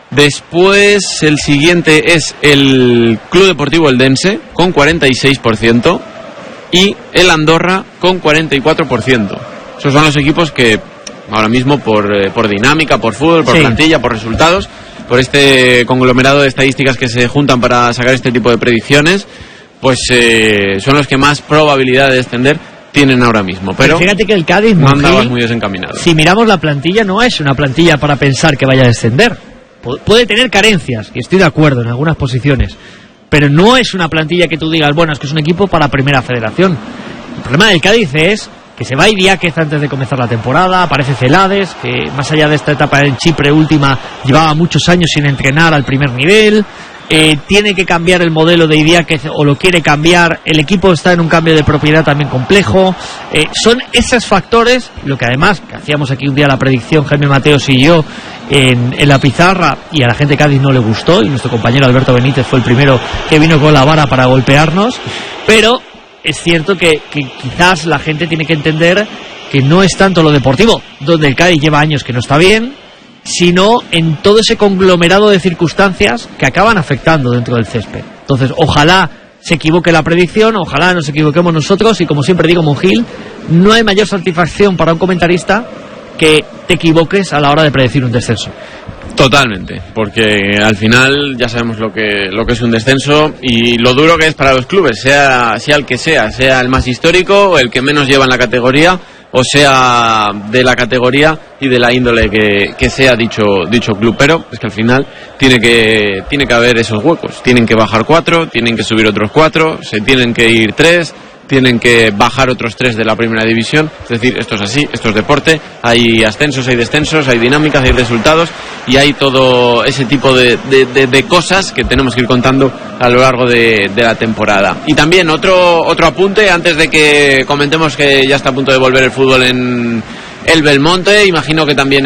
Después el siguiente es el Club Deportivo Eldense con 46% y el Andorra con 44%. Esos son los equipos que ahora mismo por dinámica, por fútbol, por plantilla, por resultados, por este conglomerado de estadísticas que se juntan para sacar este tipo de predicciones, pues son los que más probabilidad de descender tienen ahora mismo. Pero fíjate que el Cádiz no andabas muy desencaminado. Si miramos la plantilla, no es una plantilla para pensar que vaya a descender. Puede tener carencias, y estoy de acuerdo en algunas posiciones, pero no es una plantilla que tú digas, bueno, es que es un equipo para Primera Federación. El problema del Cádiz es que se va Idiáquez antes de comenzar la temporada, aparece Celades, que más allá de esta etapa en Chipre última, llevaba muchos años sin entrenar al primer nivel. Tiene que cambiar el modelo de Idiáquez o lo quiere cambiar, el equipo está en un cambio de propiedad también complejo. Son esos factores, lo que además, que hacíamos aquí un día la predicción Jaime Mateos y yo en la pizarra, y a la gente de Cádiz no le gustó, y nuestro compañero Alberto Benítez fue el primero que vino con la vara para golpearnos, pero es cierto que quizás la gente tiene que entender que no es tanto lo deportivo, donde el Cádiz lleva años que no está bien, sino en todo ese conglomerado de circunstancias que acaban afectando dentro del césped. Entonces, ojalá se equivoque la predicción, ojalá nos equivoquemos nosotros, y como siempre digo, Monjil, no hay mayor satisfacción para un comentarista que te equivoques a la hora de predecir un descenso. Totalmente, porque al final ya sabemos lo que es un descenso y lo duro que es para los clubes, sea el que sea el más histórico, el que menos lleva en la categoría, o sea de la categoría y de la índole que sea dicho club, pero es que al final tiene que haber esos huecos, tienen que bajar 4, tienen que subir otros 4, se tienen que ir 3, tienen que bajar otros 3 de la primera división. Es decir, esto es así, esto es deporte, hay ascensos, hay descensos, hay dinámicas, hay resultados y hay todo ese tipo de cosas que tenemos que ir contando a lo largo de la temporada. Y también otro apunte antes de que comentemos que ya está a punto de volver el fútbol en el Belmonte, imagino que también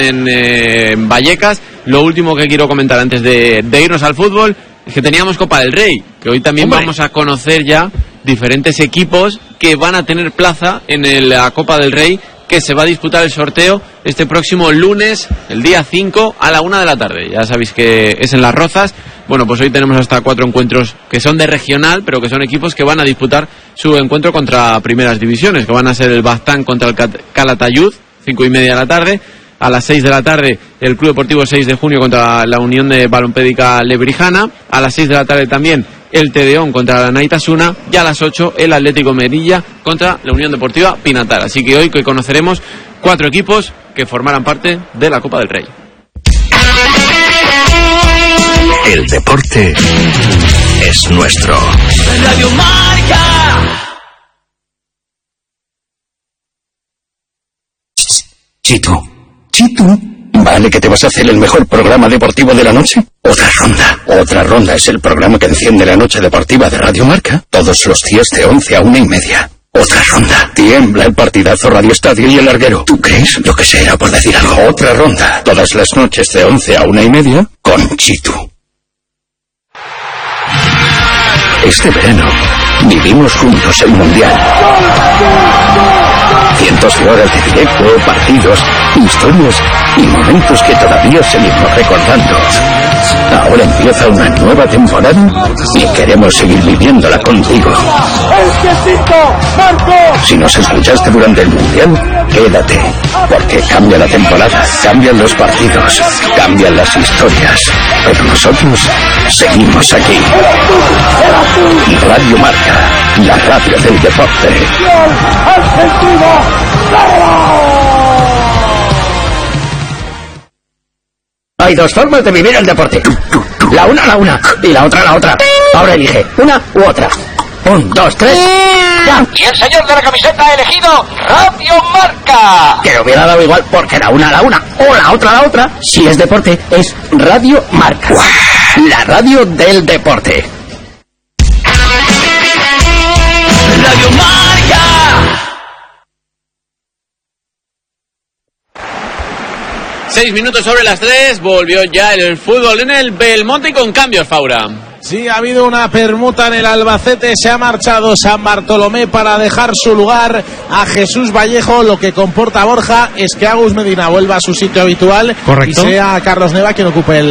en Vallecas. Lo último que quiero comentar antes de irnos al fútbol es que teníamos Copa del Rey, que hoy también vamos a conocer ya diferentes equipos que van a tener plaza en la Copa del Rey, que se va a disputar el sorteo este próximo lunes, el día 5, a la 1 de la tarde. Ya sabéis que es en Las Rozas. Bueno, pues hoy tenemos hasta 4 encuentros que son de regional, pero que son equipos que van a disputar su encuentro contra primeras divisiones, que van a ser el Baztán contra el Calatayud, 5:30 de la tarde. A las 6 de la tarde, el Club Deportivo 6 de junio contra la Unión de Balompédica Lebrijana. A las 6 de la tarde también el Tedeón contra la Naitasuna. Y a las 8 el Atlético Melilla contra la Unión Deportiva Pinatar. Así que hoy conoceremos 4 equipos que formarán parte de la Copa del Rey. El deporte es nuestro. Radio Marca. Chitu. ¿Vale que te vas a hacer el mejor programa deportivo de la noche? Otra ronda es el programa que enciende la noche deportiva de Radio Marca todos los días de 11 a 1:30. Otra ronda. Tiembla el partidazo Radio Estadio y el larguero. ¿Tú crees? Yo que sé, era por decir algo. Otra ronda. Todas las noches de 11 a 1:30 con Chitu. Este verano vivimos juntos el Mundial. Cientos de horas de directo, partidos, historias y momentos que todavía seguimos recordando. Ahora empieza una nueva temporada y queremos seguir viviéndola contigo. Si nos escuchaste durante el Mundial, quédate, porque cambia la temporada, cambian los partidos, cambian las historias, pero nosotros seguimos aquí. Radio Marca, la radio del deporte. Hay 2 formas de vivir el deporte. La una y la otra. Ahora elige una u otra. 1, 2, 3. ¡Ya! Y el señor de la camiseta ha elegido Radio Marca. Que le hubiera dado igual porque la una o la otra. Si es deporte, es Radio Marca. La radio del deporte. Radio Marca. 6 minutos sobre las 3, volvió ya el fútbol en el Belmonte y con cambios, Faura. Sí, ha habido una permuta en el Albacete, se ha marchado San Bartolomé para dejar su lugar a Jesús Vallejo. Lo que comporta Borja es que Agus Medina vuelva a su sitio habitual. Correcto. Y sea Carlos Neva quien ocupe el